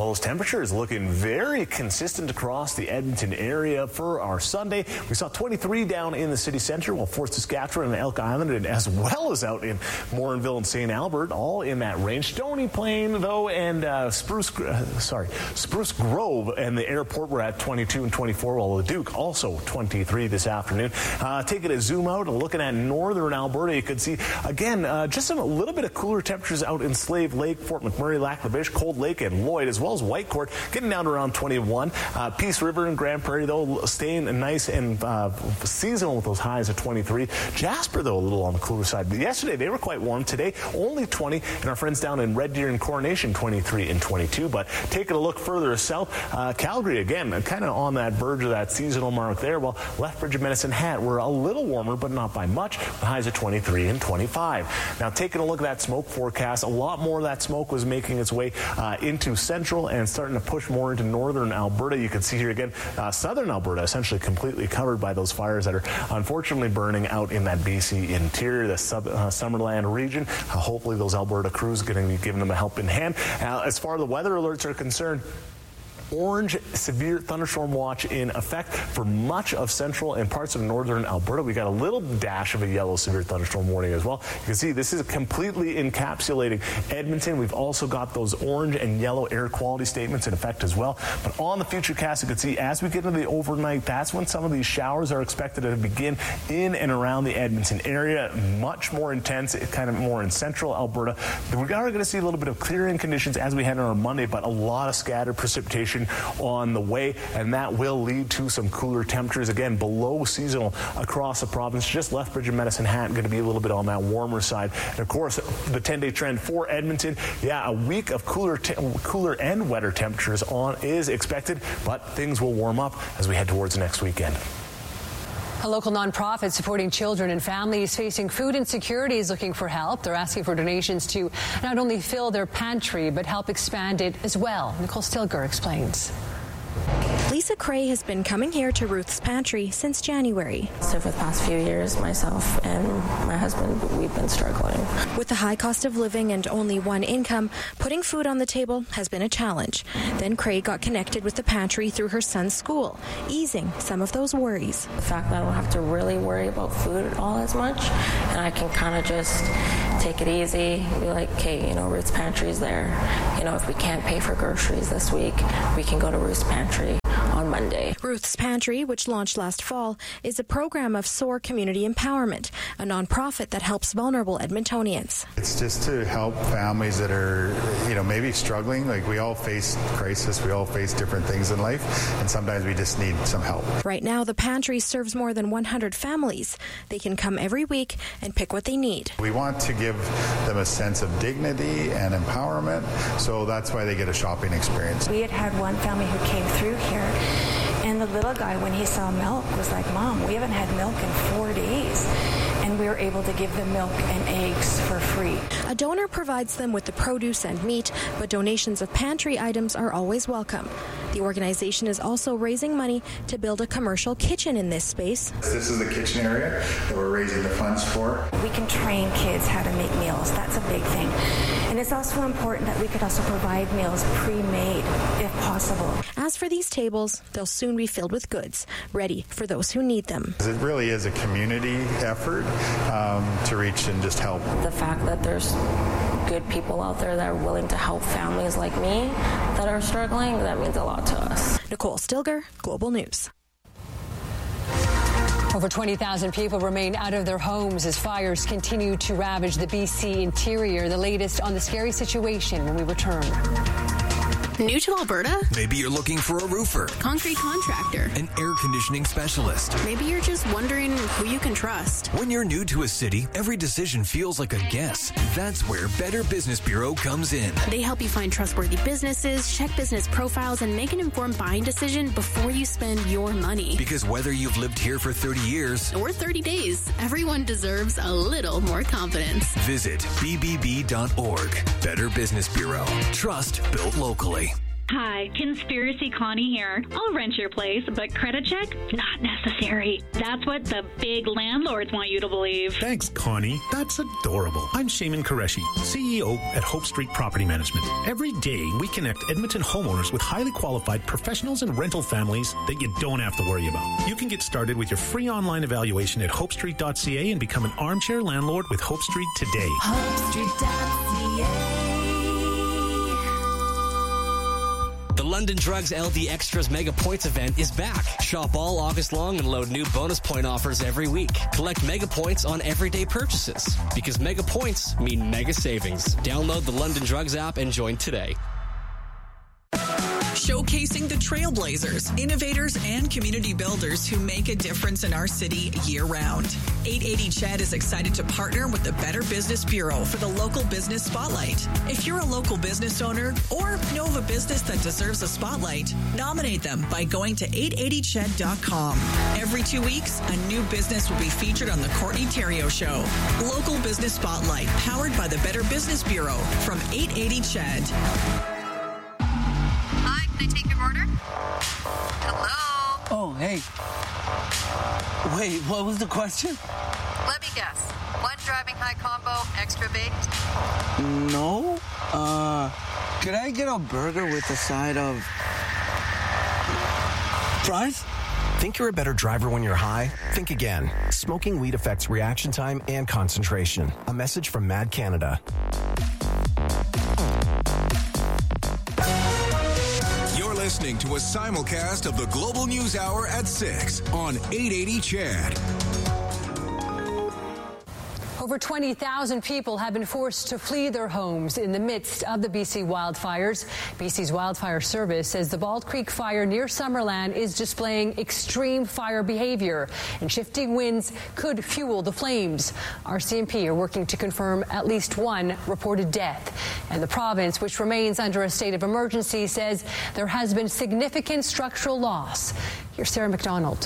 Well, those temperatures looking very consistent across the Edmonton area for our Sunday. We saw 23 down in the city centre, while Fort Saskatchewan and Elk Island, and as well as out in Morinville and St. Albert, all in that range. Stony Plain, though, and Spruce Grove and the airport were at 22 and 24, while the Duke also 23 this afternoon. Taking a zoom out and looking at northern Alberta, you could see, again, just a little bit of cooler temperatures out in Slave Lake, Fort McMurray, Lac La Biche, Cold Lake, and Lloyd, as well as Whitecourt, getting down to around 21. Peace River and Grand Prairie, though, staying nice and seasonal with those highs of 23. Jasper, though, a little on the cooler side. But yesterday, they were quite warm. Today, only 20. And our friends down in Red Deer and Coronation, 23 and 22. But taking a look further south, Calgary, again, kind of on that verge of that seasonal mark there. While Lethbridge and Medicine Hat were a little warmer, but not by much. The highs of 23 and 25. Now, taking a look at that smoke forecast, a lot more of that smoke was making its way into central and starting to push more into northern Alberta. You can see here again, southern Alberta essentially completely covered by those fires that are unfortunately burning out in that BC interior, the Summerland region. Hopefully those Alberta crews are going to be giving them a helping hand. As far as the weather alerts are concerned, orange severe thunderstorm watch in effect for much of central and parts of northern Alberta. We got a little dash of a yellow severe thunderstorm warning as well. You can see this is completely encapsulating Edmonton. We've also got those orange and yellow air quality statements in effect as well. But on the futurecast, you can see as we get into the overnight, that's when some of these showers are expected to begin in and around the Edmonton area. Much more intense, kind of more in central Alberta. We are going to see a little bit of clearing conditions as we head on our Monday, but a lot of scattered precipitation on the way, and that will lead to some cooler temperatures, again, below seasonal across the province. Just Lethbridge and Medicine Hat going to be a little bit on that warmer side. And of course, the 10-day trend for Edmonton, a week of cooler and wetter temperatures is expected, but things will warm up as we head towards next weekend. A local nonprofit supporting children and families facing food insecurity is looking for help. They're asking for donations to not only fill their pantry, but help expand it as well. Nicole Stilger explains. Lisa Cray has been coming here to Ruth's Pantry since January. So for the past few years, myself and my husband, we've been struggling. With the high cost of living and only one income, putting food on the table has been a challenge. Then Cray got connected with the pantry through her son's school, easing some of those worries. The fact that I don't have to really worry about food all as much, and I can kind of just take it easy, be like, okay, Ruth's Pantry's there. If we can't pay for groceries this week, we can go to Ruth's Pantry on Monday. Ruth's Pantry, which launched last fall, is a program of SOAR Community Empowerment, a nonprofit that helps vulnerable Edmontonians. It's just to help families that are, maybe struggling. Like, we all face crisis, we all face different things in life, and sometimes we just need some help. Right now, the pantry serves more than 100 families. They can come every week and pick what they need. We want to give them a sense of dignity and empowerment, so that's why they get a shopping experience. We had one family who came through here, and the little guy, when he saw milk, was like, Mom, we haven't had milk in 4 days. And we were able to give them milk and eggs for free. A donor provides them with the produce and meat, but donations of pantry items are always welcome. The organization is also raising money to build a commercial kitchen in this space. This is the kitchen area that we're raising the funds for. We can train kids how to make meals. That's a big thing. And it's also important that we could also provide meals pre-made, if possible. As for these tables, they'll soon be filled with goods, ready for those who need them. It really is a community effort to reach and just help. The fact that there's good people out there that are willing to help families like me that are struggling, that means a lot to us. Nicole Stilger, Global News. Over 20,000 people remain out of their homes as fires continue to ravage the BC interior. The latest on the scary situation when we return. New to Alberta? Maybe you're looking for a roofer, concrete contractor, an air conditioning specialist. Maybe you're just wondering who you can trust. When you're new to a city, every decision feels like a guess. That's where Better Business Bureau comes in. They help you find trustworthy businesses, check business profiles, and make an informed buying decision before you spend your money. Because whether you've lived here for 30 years or 30 days, everyone deserves a little more confidence. Visit bbb.org. Better Business Bureau. Trust built locally. Hi, Conspiracy Connie here. I'll rent your place, but credit check? Not necessary. That's what the big landlords want you to believe. Thanks, Connie. That's adorable. I'm Shaman Qureshi, CEO at Hope Street Property Management. Every day, we connect Edmonton homeowners with highly qualified professionals and rental families that you don't have to worry about. You can get started with your free online evaluation at hopestreet.ca and become an armchair landlord with Hope Street today. HopeStreet.ca. The London Drugs LD Extras Mega Points event is back. Shop all August long and load new bonus point offers every week. Collect Mega Points on everyday purchases because Mega Points mean mega savings. Download the London Drugs app and join today. Showcasing the trailblazers, innovators, and community builders who make a difference in our city year-round. 880 CHED is excited to partner with the Better Business Bureau for the Local Business Spotlight. If you're a local business owner or know of a business that deserves a spotlight, nominate them by going to 880ched.com. Every 2 weeks, a new business will be featured on the Courtney Theriault Show. Local Business Spotlight, powered by the Better Business Bureau from 880 CHED. Can I take your order? Hello? Oh, hey. Wait, what was the question? Let me guess. One driving high combo, extra baked? No. Could I get a burger with a side of fries? Think you're a better driver when you're high? Think again. Smoking weed affects reaction time and concentration. A message from Mad Canada. Listening to a simulcast of the Global News Hour at 6 on 880 CHED. Over 20,000 people have been forced to flee their homes in the midst of the BC wildfires. BC's Wildfire Service says the Bald Creek fire near Summerland is displaying extreme fire behavior, and shifting winds could fuel the flames. RCMP are working to confirm at least one reported death. And the province, which remains under a state of emergency, says there has been significant structural loss. Here's Sarah McDonald.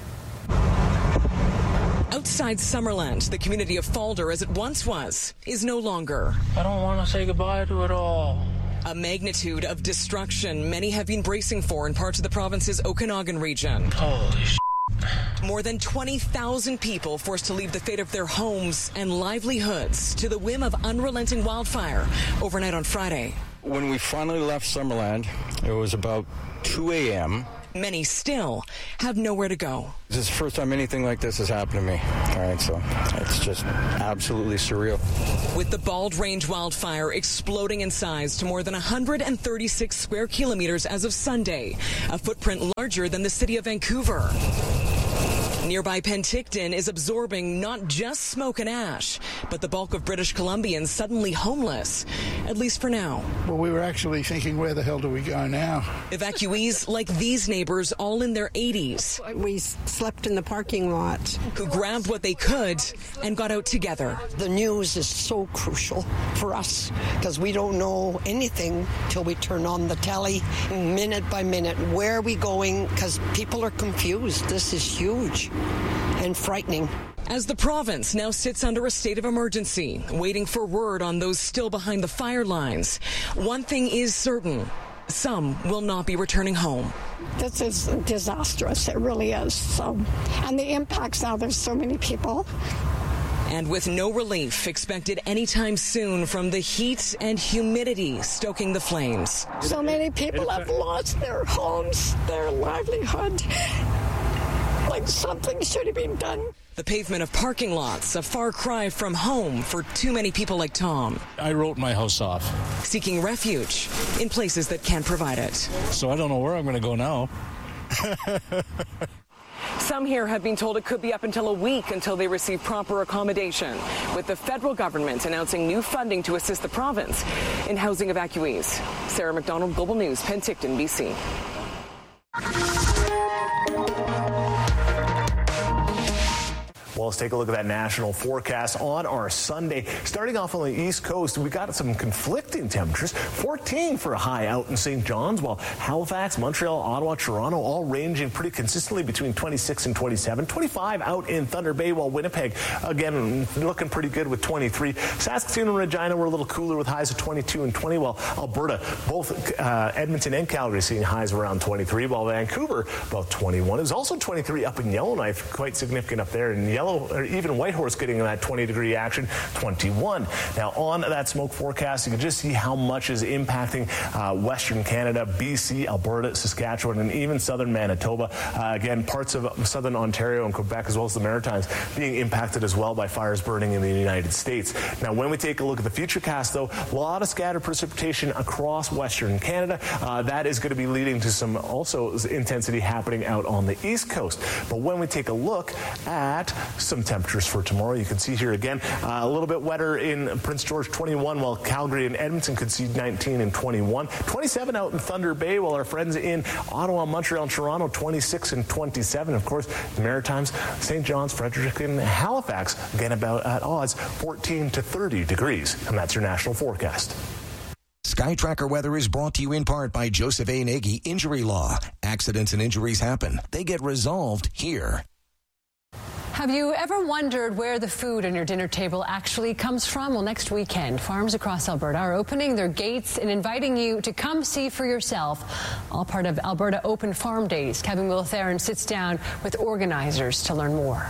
Outside Summerland, the community of Falder, as it once was, is no longer. I don't want to say goodbye to it all. A magnitude of destruction many have been bracing for in parts of the province's Okanagan region. Holy shit. More than 20,000 people forced to leave the fate of their homes and livelihoods to the whim of unrelenting wildfire overnight on Friday. When we finally left Summerland, it was about 2 a.m., Many still have nowhere to go. This is the first time anything like this has happened to me. All right, so it's just absolutely surreal. With the Bald Range wildfire exploding in size to more than 136 square kilometers as of Sunday, a footprint larger than the city of Vancouver. Nearby Penticton is absorbing not just smoke and ash, but the bulk of British Columbians suddenly homeless, at least for now. Well, we were actually thinking, where the hell do we go now? Evacuees like these neighbors, all in their 80s. We slept in the parking lot. Who grabbed what they could and got out together. The news is so crucial for us because we don't know anything till we turn on the telly, minute by minute. Where are we going? Because people are confused. This is huge and frightening. As the province now sits under a state of emergency, waiting for word on those still behind the fire lines, one thing is certain. Some will not be returning home. This is disastrous. It really is. So, and the impacts now, there's so many people. And with no relief expected anytime soon from the heat and humidity stoking the flames. So many people have lost their homes, their livelihood. Like something should have been done. The pavement of parking lots, a far cry from home for too many people like Tom. I wrote my house off. Seeking refuge in places that can't provide it. So I don't know where I'm going to go now. Some here have been told it could be up until a week until they receive proper accommodation, with the federal government announcing new funding to assist the province in housing evacuees. Sarah McDonald, Global News, Penticton, BC. Well, let's take a look at that national forecast on our Sunday. Starting off on the East Coast, we got some conflicting temperatures. 14 for a high out in St. John's, while Halifax, Montreal, Ottawa, Toronto all ranging pretty consistently between 26 and 27. 25 out in Thunder Bay, while Winnipeg, again, looking pretty good with 23. Saskatoon and Regina were a little cooler with highs of 22 and 20, while Alberta, both Edmonton and Calgary seeing highs around 23, while Vancouver about 21. It was also 23 up in Yellowknife, quite significant up there. In or even Whitehorse getting that 20-degree action, 21. Now, on that smoke forecast, you can just see how much is impacting Western Canada, BC, Alberta, Saskatchewan, and even southern Manitoba. Again, parts of southern Ontario and Quebec, as well as the Maritimes, being impacted as well by fires burning in the United States. Now, when we take a look at the futurecast, though, a lot of scattered precipitation across Western Canada. That is going to be leading to some also intensity happening out on the East Coast. But when we take a look at some temperatures for tomorrow, you can see here again a little bit wetter in Prince George, 21, while Calgary and Edmonton could see 19 and 21. 27 out in Thunder Bay, while our friends in Ottawa, Montreal, and Toronto, 26 and 27. Of course, the Maritimes, St. John's, Frederick, and Halifax, again about at odds, 14 to 30 degrees. And that's your national forecast. SkyTracker weather is brought to you in part by Joseph A. Nagy Injury Law. Accidents and injuries happen. They get resolved here. Have you ever wondered where the food on your dinner table actually comes from? Well, next weekend, farms across Alberta are opening their gates and inviting you to come see for yourself. All part of Alberta Open Farm Days. Kevin Wiltheron sits down with organizers to learn more.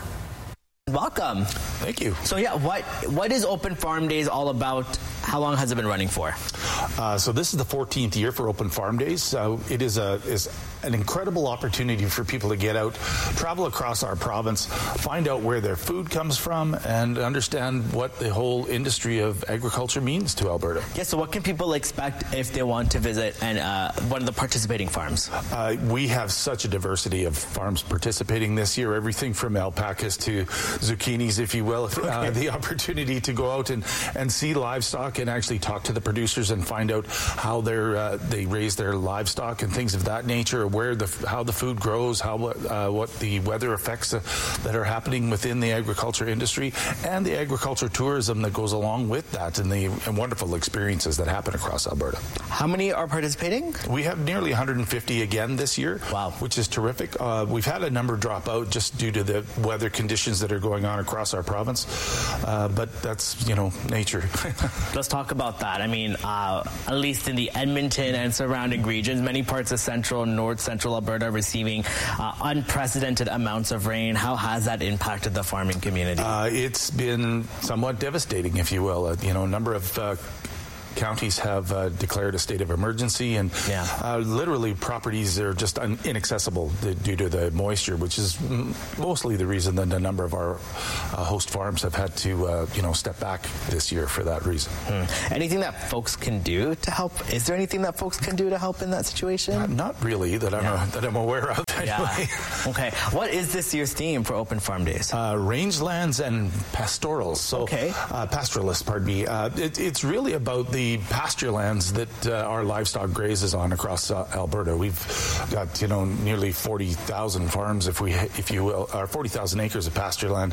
Welcome. Thank you. So yeah, what is Open Farm Days all about? How long has it been running for? So this is the 14th year for Open Farm Days. It is an incredible opportunity for people to get out, travel across our province, find out where their food comes from, and understand what the whole industry of agriculture means to Alberta. Yeah, so what can people expect if they want to visit and one of the participating farms? We have such a diversity of farms participating this year, everything from alpacas to zucchinis, if you will. Okay. The opportunity to go out and see livestock and actually talk to the producers and find out how they raise their livestock and things of that nature, how the food grows, what the weather effects that are happening within the agriculture industry, and the agriculture tourism that goes along with that, and the wonderful experiences that happen across Alberta. How many are participating? We have nearly 150 again this year. Wow. Which is terrific. We've had a number drop out just due to the weather conditions that are going on across our province, but that's, nature. Let's talk about that. I mean, at least in the Edmonton and surrounding regions, many parts of central and north-central Alberta receiving unprecedented amounts of rain. How has that impacted the farming community? It's been somewhat devastating, if you will. A number of counties have declared a state of emergency, and literally properties are just inaccessible due to the moisture, which is mostly the reason that a number of our host farms have had to step back this year for that reason. Anything that folks can do to help? Is there anything that folks can do to help in that situation? Not really that I'm aware of. Anyway. Yeah. Okay. What is this year's theme for Open Farm Days? Rangelands and pastorals. So, pastoralists, pardon me. It's really about the pasture lands that our livestock grazes on across Alberta. We've got nearly 40,000 farms, if you will, or 40,000 acres of pasture land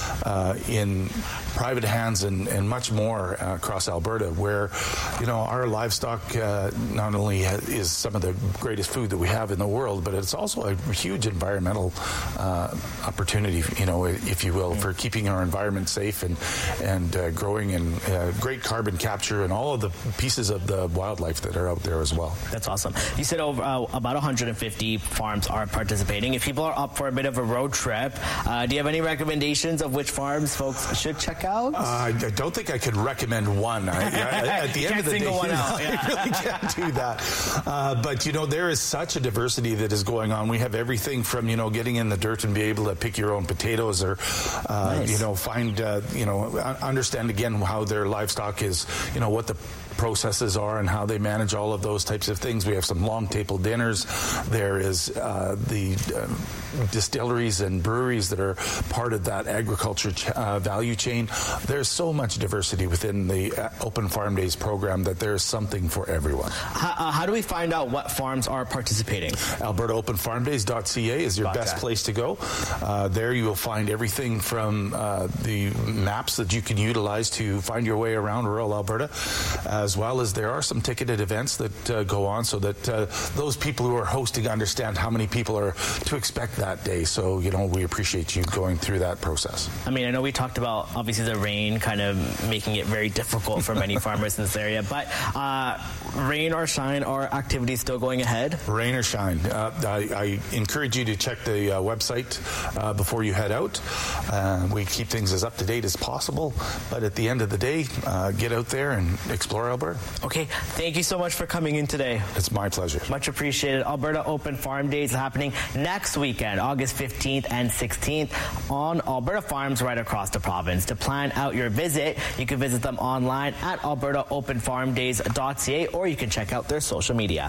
in private hands and much more across Alberta, where our livestock not only is some of the greatest food that we have in the world, but it's also a huge environmental opportunity, if you will, for keeping our environment safe and growing, and great carbon capture and all of the pieces of the wildlife that are out there as well. That's awesome. You said about 150 farms are participating. If people are up for a bit of a road trip, do you have any recommendations of which farms folks should check out? I don't think I could recommend one. At the end of the day, I really can't do that. But there is such a diversity that is going on. We have everything from getting in the dirt and be able to pick your own potatoes, or find understand again how their livestock is, what the processes are and how they manage all of those types of things. We have some long table dinners. There is the distilleries and breweries that are part of that agriculture value chain. There's so much diversity within the Open Farm Days program that there's something for everyone. How do we find out what farms are participating? AlbertaOpenFarmDays.ca is your best place to go. There you will find everything from the maps that you can utilize to find your way around rural Alberta, as well as there are some ticketed events that go on so that those people who are hosting understand how many people are to expect that day. So, we appreciate you going through that process. I mean, I know we talked about, obviously, the rain kind of making it very difficult for many farmers in this area, but rain or shine, are activities still going ahead? Rain or shine. I encourage you to check the website before you head out. We keep things as up to date as possible, but at the end of the day, get out there and explore Alberta. Okay, thank you so much for coming in today. It's my pleasure. Much appreciated. Alberta Open Farm Days happening next weekend, August 15th and 16th on Alberta farms right across the province. To plan out your visit, you can visit them online at albertaopenfarmdays.ca, or you can check out their social media.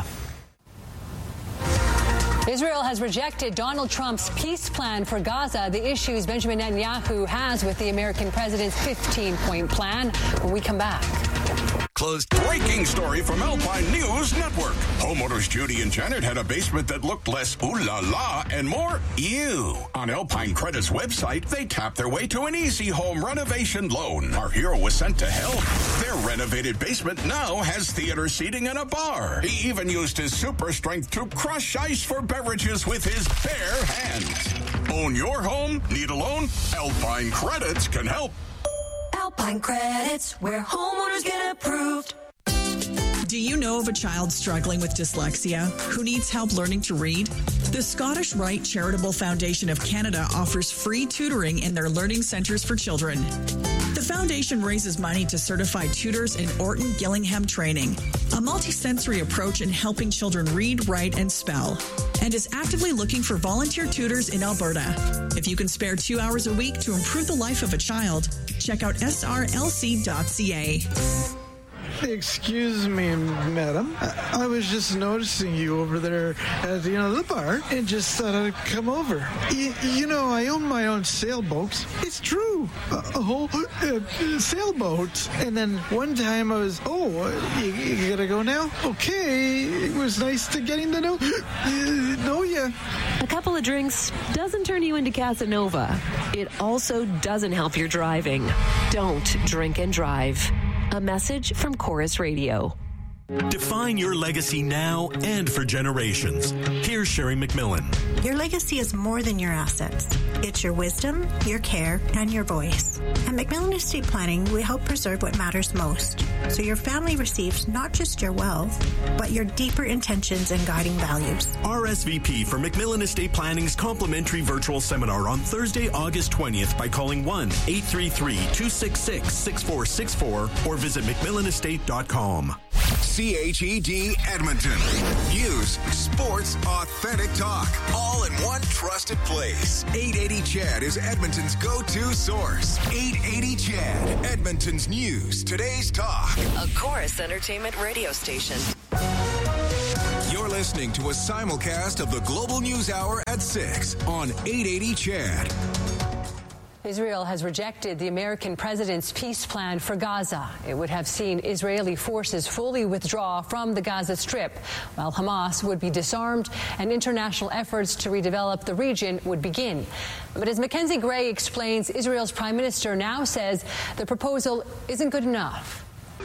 Israel has rejected Donald Trump's peace plan for Gaza, the issues Benjamin Netanyahu has with the American president's 15-point plan. When we come back. Closed. Breaking story from Alpine News Network. Homeowners Judy and Janet had a basement that looked less ooh la la and more ew. On Alpine Credit's website, they tapped their way to an easy home renovation loan. Our hero was sent to help. Their renovated basement now has theater seating and a bar. He even used his super strength to crush ice for beverages with his bare hands. Own your home? Need a loan? Alpine Credits can help. Alpine Credits, where homeowners get approved. Do you know of a child struggling with dyslexia who needs help learning to read? The Scottish Rite Charitable Foundation of Canada offers free tutoring in their learning centres for children. The foundation raises money to certify tutors in Orton Gillingham training, a multisensory approach in helping children read, write, and spell, and is actively looking for volunteer tutors in Alberta. If you can spare 2 hours a week to improve the life of a child, check out srlc.ca. Excuse me, madam. I was just noticing you over there at the bar and just thought I'd come over. I own my own sailboats. It's true. A whole sailboat. And then one time I was, you gotta go now? Okay. It was nice to getting to know you. A couple of drinks doesn't turn you into Casanova. It also doesn't help your driving. Don't drink and drive. A message from Chorus Radio. Define your legacy now and for generations. Here's Sherry McMillan. Your legacy is more than your assets. It's your wisdom, your care, and your voice. At McMillan Estate Planning, we help preserve what matters most, so your family receives not just your wealth, but your deeper intentions and guiding values. RSVP for McMillan Estate Planning's complimentary virtual seminar on Thursday, August 20th by calling 1-833-266-6464 or visit McMillanestate.com. CHED Edmonton. News, sports, authentic talk, all in one trusted place. 880 CHED is Edmonton's go-to source. 880 CHED, Edmonton's news, today's talk. A Chorus Entertainment radio station. You're listening to a simulcast of the Global News Hour at 6 on 880 CHED. Israel has rejected the American president's peace plan for Gaza. It would have seen Israeli forces fully withdraw from the Gaza Strip, while Hamas would be disarmed and international efforts to redevelop the region would begin. But as Mackenzie Gray explains, Israel's prime minister now says the proposal isn't good enough.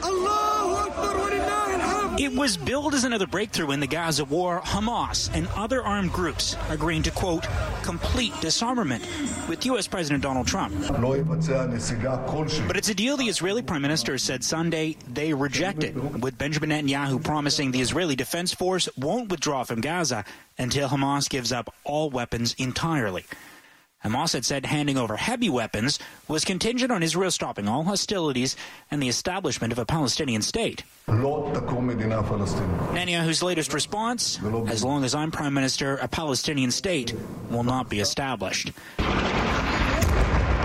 It was billed as another breakthrough in the Gaza war. Hamas and other armed groups agreeing to, quote, complete disarmament with U.S. President Donald Trump. But it's a deal the Israeli prime minister said Sunday they rejected, with Benjamin Netanyahu promising the Israeli Defense Force won't withdraw from Gaza until Hamas gives up all weapons entirely. Hamas had said handing over heavy weapons was contingent on Israel stopping all hostilities and the establishment of a Palestinian state. Netanyahu's latest response, as long as I'm prime minister, a Palestinian state will not be established.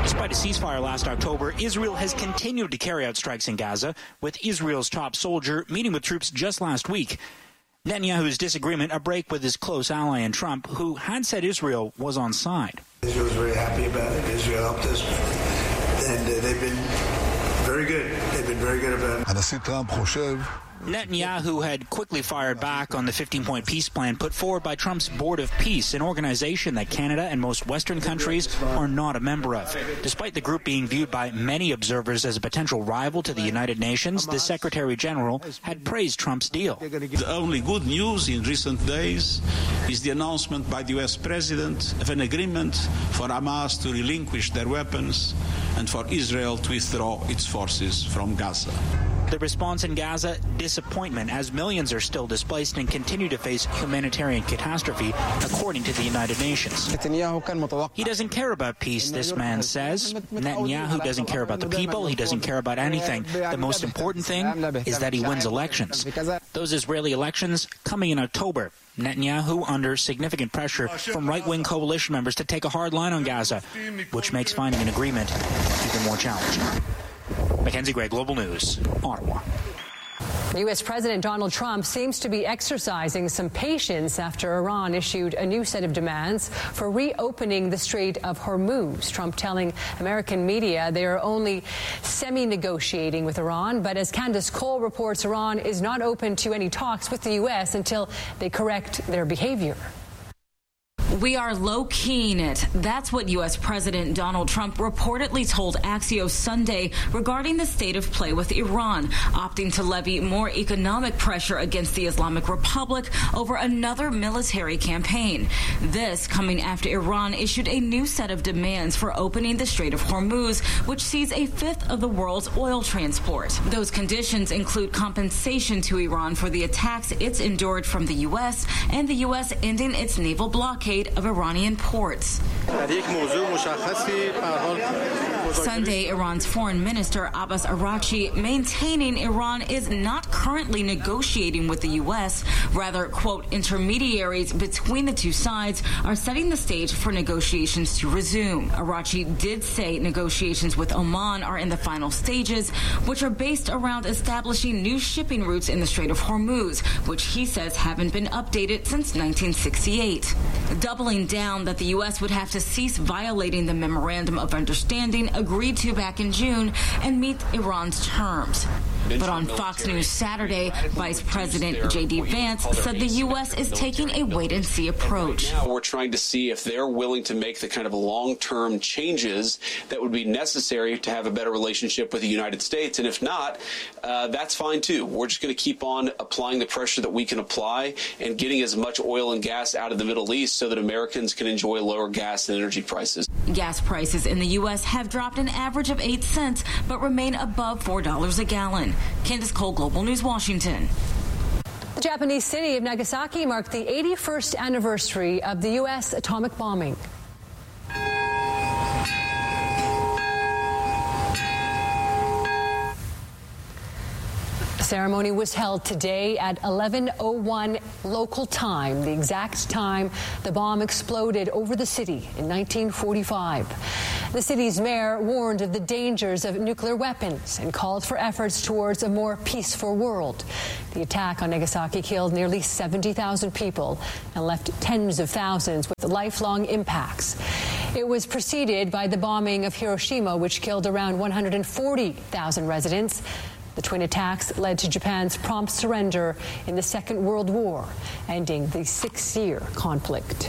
Despite a ceasefire last October, Israel has continued to carry out strikes in Gaza, with Israel's top soldier meeting with troops just last week. Netanyahu's disagreement a break with his close ally in Trump, who had said Israel was on side. Israel's very happy about it. Israel helped us, and they've been very good. They've been very good about it. Netanyahu had quickly fired back on the 15-point peace plan put forward by Trump's Board of Peace, an organization that Canada and most Western countries are not a member of. Despite the group being viewed by many observers as a potential rival to the United Nations, the Secretary General had praised Trump's deal. The only good news in recent days is the announcement by the U.S. President of an agreement for Hamas to relinquish their weapons and for Israel to withdraw its forces from Gaza. The response in Gaza, disappointment, as millions are still displaced and continue to face humanitarian catastrophe, according to the United Nations. He doesn't care about peace, this man says. Netanyahu doesn't care about the people. He doesn't care about anything. The most important thing is that he wins elections. Those Israeli elections coming in October. Netanyahu under significant pressure from right-wing coalition members to take a hard line on Gaza, which makes finding an agreement even more challenging. Mackenzie Gray, Global News, Ottawa. U.S. President Donald Trump seems to be exercising some patience after Iran issued a new set of demands for reopening the Strait of Hormuz. Trump telling American media they are only semi-negotiating with Iran. But as Candace Cole reports, Iran is not open to any talks with the U.S. until they correct their behavior. We are low-keying it. That's what U.S. President Donald Trump reportedly told Axios Sunday regarding the state of play with Iran, opting to levy more economic pressure against the Islamic Republic over another military campaign. This coming after Iran issued a new set of demands for opening the Strait of Hormuz, which sees a fifth of the world's oil transport. Those conditions include compensation to Iran for the attacks it's endured from the U.S. and the U.S. ending its naval blockade of Iranian ports. Sunday, Iran's foreign minister Abbas Araghchi maintaining Iran is not currently negotiating with the U.S. Rather, quote, intermediaries between the two sides are setting the stage for negotiations to resume. Araghchi did say negotiations with Oman are in the final stages, which are based around establishing new shipping routes in the Strait of Hormuz, which he says haven't been updated since 1968. Doubling down that the U.S. would have to cease violating the Memorandum of Understanding agreed to back in June and meet Iran's terms. But on Fox News Saturday, Vice President J.D. Vance said the U.S. is taking a wait-and-see approach. Now we're trying to see if they're willing to make the kind of long-term changes that would be necessary to have a better relationship with the United States. And if not, that's fine, too. We're just going to keep on applying the pressure that we can apply and getting as much oil and gas out of the Middle East so that Americans can enjoy lower gas and energy prices. Gas prices in the U.S. have dropped an average of 8 cents, but remain above $4 a gallon. Candace Cole, Global News, Washington. The Japanese city of Nagasaki marked the 81st anniversary of the U.S. atomic bombing. The ceremony was held today at 11:01 local time, the exact time the bomb exploded over the city in 1945. The city's mayor warned of the dangers of nuclear weapons and called for efforts towards a more peaceful world. The attack on Nagasaki killed nearly 70,000 people and left tens of thousands with lifelong impacts. It was preceded by the bombing of Hiroshima, which killed around 140,000 residents. The twin attacks led to Japan's prompt surrender in the Second World War, ending the 6-year conflict.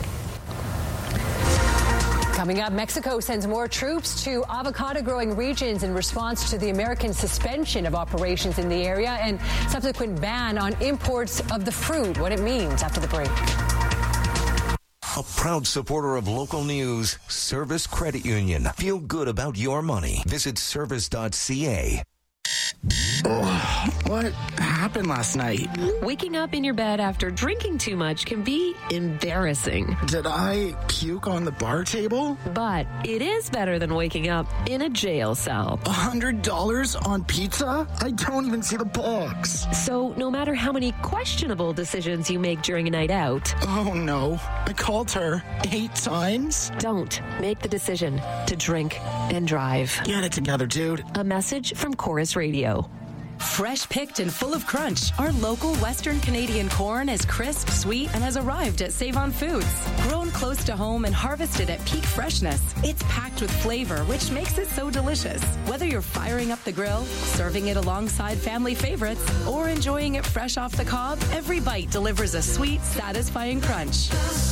Coming up, Mexico sends more troops to avocado-growing regions in response to the American suspension of operations in the area and subsequent ban on imports of the fruit. What it means after the break. A proud supporter of local news, Service Credit Union. Feel good about your money. Visit service.ca. What happened last night? Waking up in your bed after drinking too much can be embarrassing. Did I puke on the bar table? But it is better than waking up in a jail cell. $100 on pizza? I don't even see the box. So no matter how many questionable decisions you make during a night out. Oh no, I called her 8 times. Don't make the decision to drink and drive. Get it together, dude. A message from Chorus Radio. Fresh picked and full of crunch, our local Western Canadian corn is crisp, sweet, and has arrived at Save-On Foods. Grown close to home and harvested at peak freshness, it's packed with flavor, which makes it so delicious. Whether you're firing up the grill, serving it alongside family favorites, or enjoying it fresh off the cob, every bite delivers a sweet, satisfying crunch.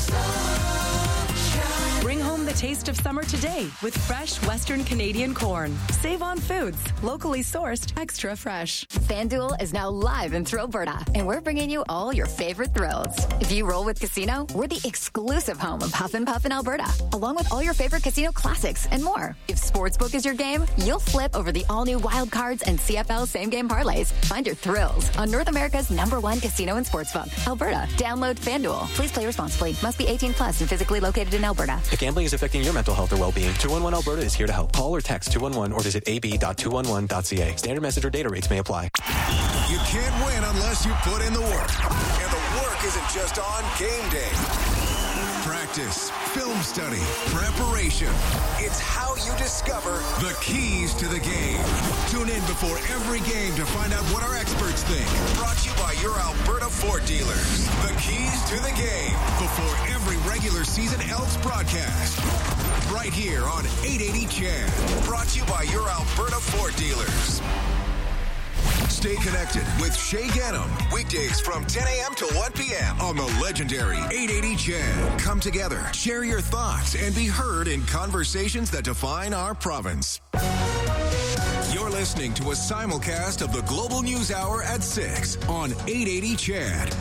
Bring home the taste of summer today with fresh Western Canadian corn. Save-On Foods, locally sourced, extra fresh. FanDuel is now live in Thrillberta, and we're bringing you all your favorite thrills. If you roll with Casino, we're the exclusive home of Huff and Puff in Alberta, along with all your favorite casino classics and more. If Sportsbook is your game, you'll flip over the all-new Wild Cards and CFL same-game parlays. Find your thrills on North America's #1 casino and sportsbook, Alberta. Download FanDuel. Please play responsibly. Must be 18 plus and physically located in Alberta. If gambling is affecting your mental health or well-being, 211 Alberta is here to help. Call or text 211 or visit ab.211.ca. Standard message or data rates may apply. You can't win unless you put in the work. And the work isn't just on game day. Practice, film study, preparation. It's how you discover the keys to the game. Tune in before every game to find out what our experts think. Brought to you by your Alberta Ford dealers. The keys to the game before every regular season Elks broadcast. Right here on 880 CHED. Brought to you by your Alberta Ford dealers. Stay connected with Shay Gannam. Weekdays from 10 a.m. to 1 p.m. on the legendary 880 CHED. Come together, share your thoughts, and be heard in conversations that define our province. You're listening to a simulcast of the Global News Hour at 6 on 880 CHED.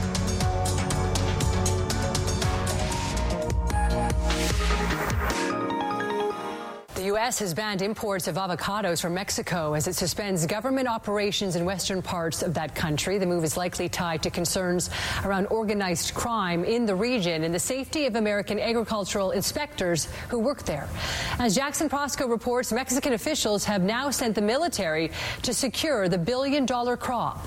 The U.S. has banned imports of avocados from Mexico as it suspends government operations in western parts of that country. The move is likely tied to concerns around organized crime in the region and the safety of American agricultural inspectors who work there. As Jackson Prosco reports, Mexican officials have now sent the military to secure the billion-dollar crop.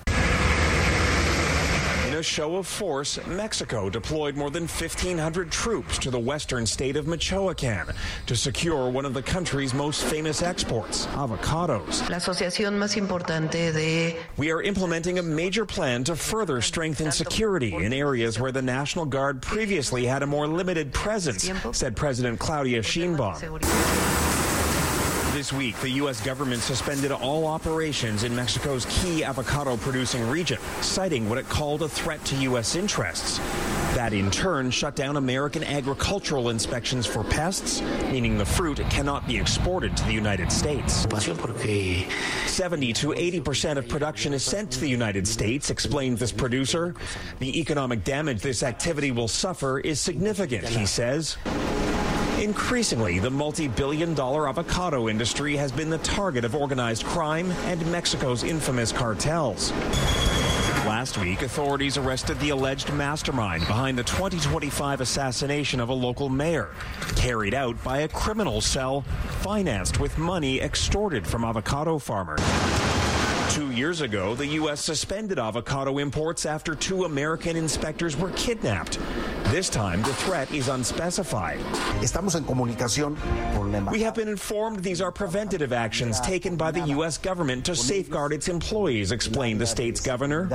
In a show of force, Mexico deployed more than 1,500 troops to the western state of Michoacán to secure one of the country's most famous exports, avocados. La asociación más importante de... We are implementing a major plan to further strengthen security in areas where the National Guard previously had a more limited presence, said President Claudia Sheinbaum. This week, the U.S. government suspended all operations in Mexico's key avocado-producing region, citing what it called a threat to U.S. interests. That, in turn, shut down American agricultural inspections for pests, meaning the fruit cannot be exported to the United States. 70 to 80% of production is sent to the United States, explained this producer. The economic damage this activity will suffer is significant, he says. Increasingly, the multi-billion-dollar avocado industry has been the target of organized crime and Mexico's infamous cartels. Last week, authorities arrested the alleged mastermind behind the 2025 assassination of a local mayor, carried out by a criminal cell financed with money extorted from avocado farmers. 2 years ago, the U.S. suspended avocado imports after 2 American inspectors were kidnapped. This time, the threat is unspecified. Estamos en comunicación con la embajada. We have been informed these are preventative actions taken by the U.S. government to safeguard its employees, explained the state's governor.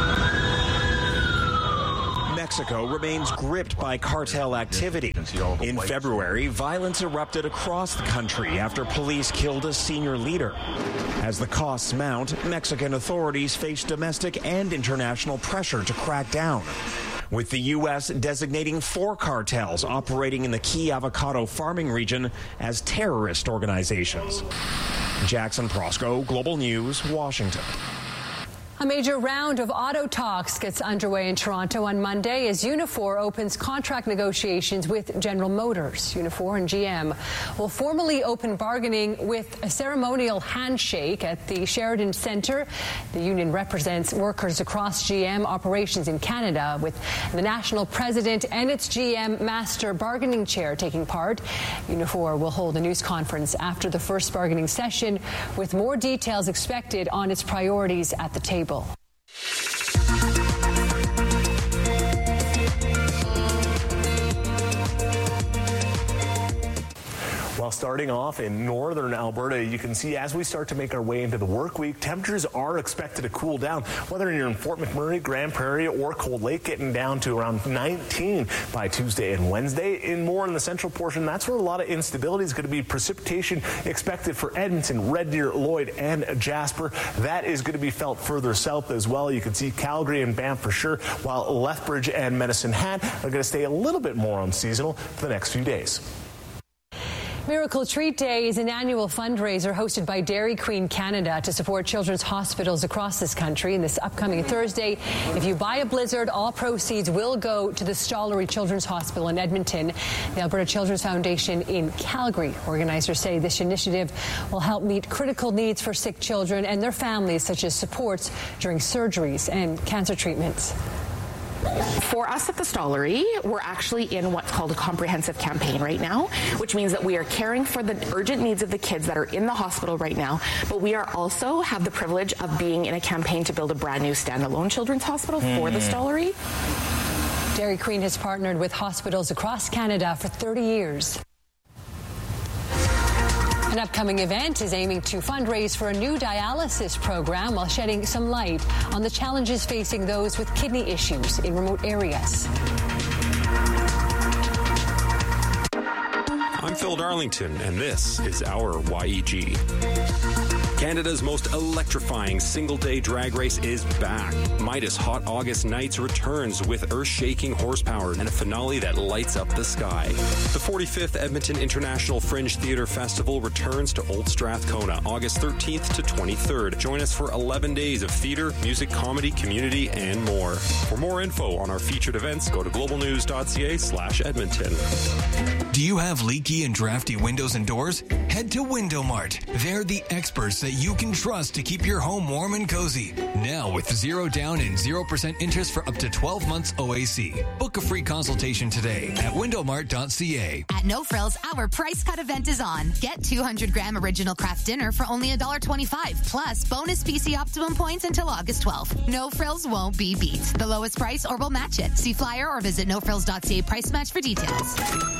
Mexico remains gripped by cartel activity. In February, violence erupted across the country after police killed a senior leader. As the costs mount, Mexican authorities face domestic and international pressure to crack down, with the U.S. designating 4 cartels operating in the key avocado farming region as terrorist organizations. Jackson Prosco, Global News, Washington. A major round of auto talks gets underway in Toronto on Monday as Unifor opens contract negotiations with General Motors. Unifor and GM will formally open bargaining with a ceremonial handshake at the Sheridan Centre. The union represents workers across GM operations in Canada, with the national president and its GM master bargaining chair taking part. Unifor will hold a news conference after the first bargaining session with more details expected on its priorities at the table. Well, starting off in northern Alberta, you can see as we start to make our way into the work week, temperatures are expected to cool down. Whether you're in Fort McMurray, Grand Prairie, or Cold Lake, getting down to around 19 by Tuesday and Wednesday. In more in the central portion, that's where a lot of instability is going to be. Precipitation expected for Edmonton, Red Deer, Lloyd, and Jasper. That is going to be felt further south as well. You can see Calgary and Banff for sure, while Lethbridge and Medicine Hat are going to stay a little bit more unseasonal for the next few days. Miracle Treat Day is an annual fundraiser hosted by Dairy Queen Canada to support children's hospitals across this country. And this upcoming Thursday, if you buy a Blizzard, all proceeds will go to the Stollery Children's Hospital in Edmonton. The Alberta Children's Foundation in Calgary. Organizers say this initiative will help meet critical needs for sick children and their families, such as supports during surgeries and cancer treatments. For us at the Stollery, we're actually in what's called a comprehensive campaign right now, which means that we are caring for the urgent needs of the kids that are in the hospital right now, but we are also have the privilege of being in a campaign to build a brand new standalone children's hospital for the Stollery. Dairy Queen has partnered with hospitals across Canada for 30 years. An upcoming event is aiming to fundraise for a new dialysis program while shedding some light on the challenges facing those with kidney issues in remote areas. I'm Phil Darlington, and this is our YEG. Canada's most electrifying single-day drag race is back. Midas Hot August Nights returns with earth-shaking horsepower and a finale that lights up the sky. The 45th Edmonton International Fringe Theatre Festival returns to Old Strathcona August 13th to 23rd. Join us for 11 days of theatre, music, comedy, community, and more. For more info on our featured events, go to globalnews.ca/Edmonton. Do you have leaky and drafty windows and doors? Head to Window Mart. They're the experts that you can trust to keep your home warm and cozy. Now with 0 down and 0% interest for up to 12 months OAC. Book a free consultation today at windowmart.ca. At No Frills, our price cut event is on. Get 200-gram original craft dinner for only $1.25, plus bonus PC Optimum points until August 12th. No Frills won't be beat. The lowest price or we'll match it. See flyer or visit nofrills.ca price match for details.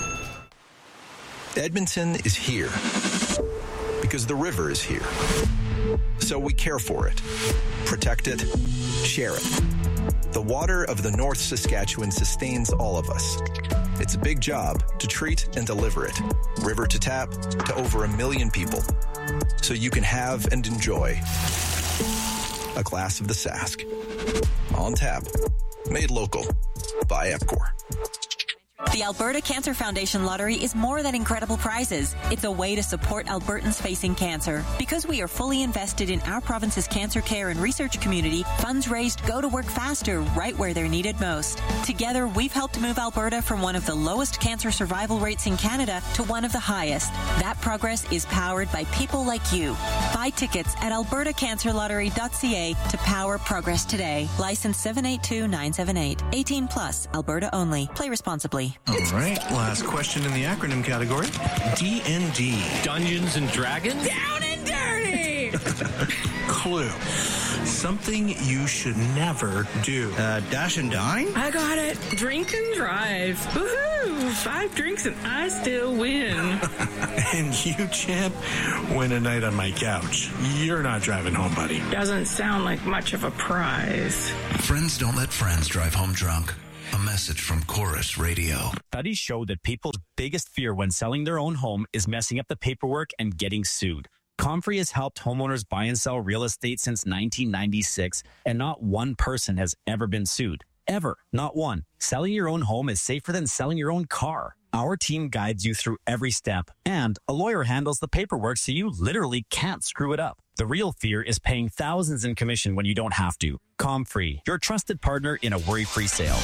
Edmonton is here because the river is here. So we care for it, protect it, share it. The water of the North Saskatchewan sustains all of us. It's a big job to treat and deliver it, river to tap, to over 1 million people. So you can have and enjoy a glass of the Sask. On tap, made local by Epcor. The Alberta Cancer Foundation Lottery is more than incredible prizes. It's a way to support Albertans facing cancer. Because we are fully invested in our province's cancer care and research community, funds raised go to work faster right where they're needed most. Together, we've helped move Alberta from one of the lowest cancer survival rates in Canada to one of the highest. That progress is powered by people like you. Buy tickets at albertacancerlottery.ca to power progress today. License 782978. 18 plus, Alberta only. Play responsibly. All right, last question in the acronym category. D&D. Dungeons and Dragons? Down and dirty! Clue. Something you should never do. Dash and dine? I got it. Drink and drive. Woohoo! 5 drinks and I still win. And you, champ, win a night on my couch. You're not driving home, buddy. Doesn't sound like much of a prize. Friends don't let friends drive home drunk. A message from Chorus Radio. Studies show that people's biggest fear when selling their own home is messing up the paperwork and getting sued. Comfrey has helped homeowners buy and sell real estate since 1996, and not one person has ever been sued. Ever. Not one. Selling your own home is safer than selling your own car. Our team guides you through every step, and a lawyer handles the paperwork so you literally can't screw it up. The real fear is paying thousands in commission when you don't have to. ComFree, your trusted partner in a worry-free sale.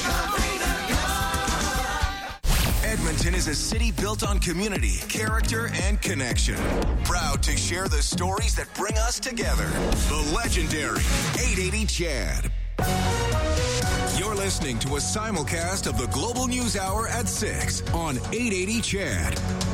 Edmonton is a city built on community, character, and connection. Proud to share the stories that bring us together. The legendary 880 Chad. You're listening to a simulcast of the Global News Hour at 6 on 880 Chad.